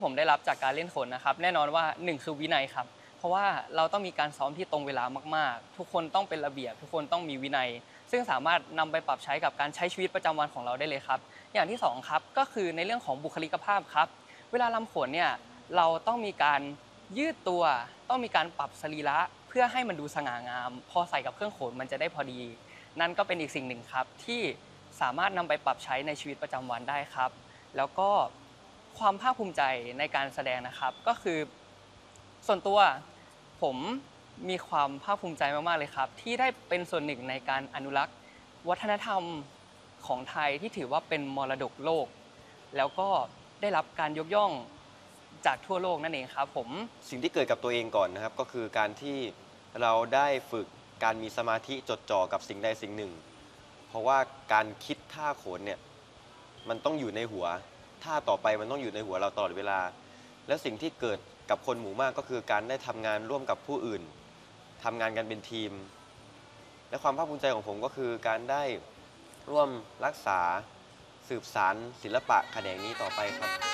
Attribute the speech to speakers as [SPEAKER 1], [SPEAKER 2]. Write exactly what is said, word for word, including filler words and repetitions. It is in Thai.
[SPEAKER 1] ผมได้รับจากการเล่นโขนนะครับแน่นอนว่าหนึ่งคือวินัยครับเพราะว่าเราต้องมีการซ้อมที่ตรงเวลามากๆทุกคนต้องเป็นระเบียบทุกคนต้องมีวินัยซึ่งสามารถนำไปปรับใช้กับการใช้ชีวิตประจำวันของเราได้เลยครับอย่างที่สองครับก็คือในเรื่องของบุคลิกภาพครับเวลารำโขนเนี่ยเราต้องมีการยืดตัวต้องมีการปรับสรีระเพื่อให้มันดูสง่างามพอใส่กับเครื่องโขนมันจะได้พอดีนั่นก็เป็นอีกสิ่งหนึ่งครับที่สามารถนำไปปรับใช้ในชีวิตประจำวันได้ครับแล้วก็ความภาคภูมิใจในการแสดงนะครับก็คือส่วนตัวผมมีความภาคภูมิใจมากๆเลยครับที่ได้เป็นส่วนหนึ่งในการอนุรักษ์วัฒนธรรมของไทยที่ถือว่าเป็นมรดกโลกแล้วก็ได้รับการยกย่องจากทั่วโลกนั่นเองครับผม
[SPEAKER 2] สิ่งที่เกิดกับตัวเองก่อนนะครับก็คือการที่เราได้ฝึกการมีสมาธิจดจ่อกับสิ่งใดสิ่งหนึ่งเพราะว่าการคิดท่าโขนเนี่ยมันต้องอยู่ในหัวท่าต่อไปมันต้องอยู่ในหัวเราตลอดเวลาแล้วสิ่งที่เกิดกับคนหมู่มากก็คือการได้ทำงานร่วมกับผู้อื่นทำงานกันเป็นทีมและความภาคภูมิใจของผมก็คือการได้ร่วมรักษาสืบสานศิลปะแขนงนี้ต่อไปครับ